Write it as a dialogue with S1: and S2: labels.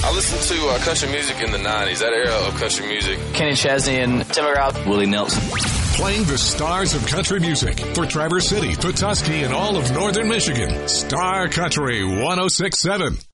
S1: I listened to country music in the 90s, that era of country music.
S2: Kenny Chesney and Tim McGraw,
S3: Willie Nelson.
S4: Playing the stars of country music for Traverse City, Petoskey, and all of northern Michigan. Star Country 106.7.